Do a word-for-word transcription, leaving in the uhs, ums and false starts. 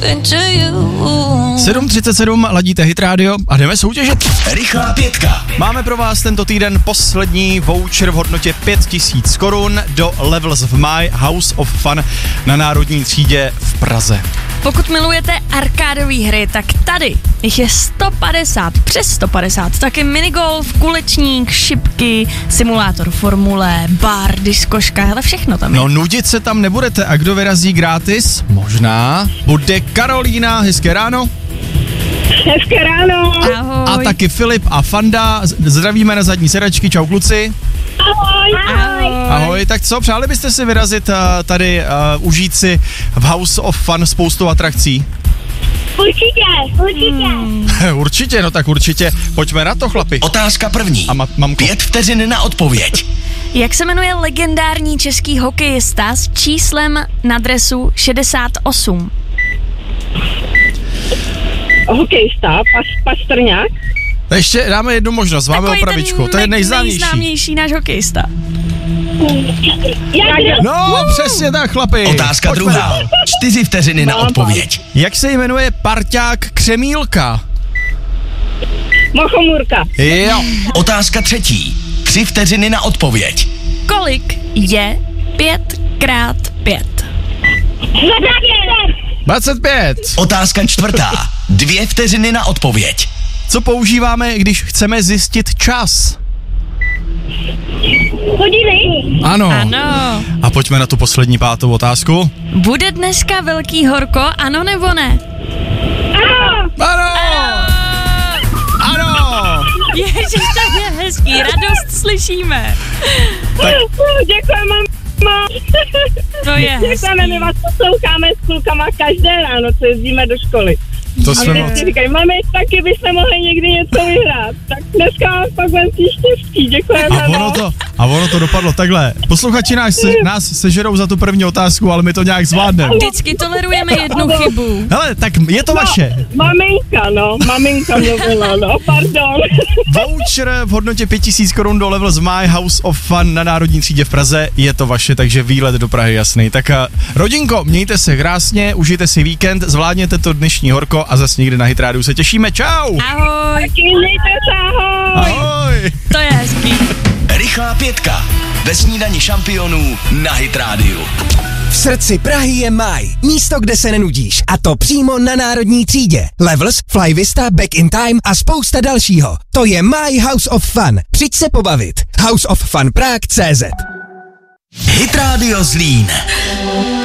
into you. sedm třicet sedm, ladíte Hit Radio a jdeme soutěžit. Rychlá pětka. Máme pro vás tento týden poslední voucher v hodnotě pět tisíc korun do Levels v My House of Fun na Národní třídě v Praze. Pokud milujete arkádové hry, tak tady jich je sto padesát, přes sto padesát. Taky minigolf, kulečník, šipky, simulátor formule, bar, diskoška, hele, všechno tam je. No nudit se tam nebudete a kdo vyrazí gratis? Možná bude Karolína, hezké ráno. Hezké ráno. Ahoj. A taky Filip a Fanda, zdravíme na zadní sedačky, čau kluci. Ahoj. Ahoj. Ahoj, tak co, přáli byste si vyrazit uh, tady, uh, užít si v House of Fun spoustu atrakcí? Určitě, určitě. Hmm. Určitě, no tak určitě, pojďme na to, chlapi. Otázka první. A ma- mamko. Pět vteřin na odpověď. Jak se jmenuje legendární český hokejista s číslem na dresu šedesát osm? Hokejista, pas, Pastrňák. Ještě dáme jednu možnost, máme Takový opravičku, ten to je nej- nejznámější. nejznámější náš hokejista. Jak No, přesně tak, chlapi. Otázka Pojďme druhá. dál. Čtyři vteřiny na Mám odpověď. Jak se jmenuje parťák Křemílka? Mochomůrka. Jo. Otázka třetí. Tři vteřiny na odpověď. Kolik je pět krát pět? dvacet pět. Otázka čtvrtá. Dvě vteřiny na odpověď. Co používáme, když chceme zjistit čas? Hodiny. Ano. Ano. A pojďme na tu poslední pátou otázku. Bude dneska velký horko, ano nebo ne? Ano. Ano. Ano. Ježiš, to je hezký, radost slyšíme. Tak. Děkujeme, mamo. To je hezký. Děkujeme, my vás posloucháme s klukama každé ráno, co jezdíme do školy. To A jsme moc. vždycky říkají, mami, taky bychom mohli někdy něco vyhrát. Tak dneska vám pak budeme štěstí, děkujeme. A ono to, a ono to dopadlo takhle. Posluchači nás, se, nás sežerou za tu první otázku, ale my to nějak zvládneme. Vždycky tolerujeme jednu chybu. Hele, tak je to vaše. Maminka, no, maminka mluvila, no, pardon. Voucher v hodnotě pět tisíc korun do Levels My House of Fun na Národní třídě v Praze, je to vaše, takže výlet do Prahy jasný. Tak rodinko, mějte se krásně, užijte si víkend, zvládněte to dnešní horko a zase někdy na Hit Rádiu se těšíme. Čau! Ahoj. Taky mějte se, ahoj. Ahoj! To je hezký. Rychlá pětka. Ve snídani šampionů na Hit Rádiu. V srdci Prahy je Maj. Místo, kde se nenudíš. A to přímo na Národní třídě. Levels, Flyvista, Back in Time a spousta dalšího. To je My House of Fun. Přijď se pobavit. House of Fun Prague tečka cé zet. Hit Radio Zlín.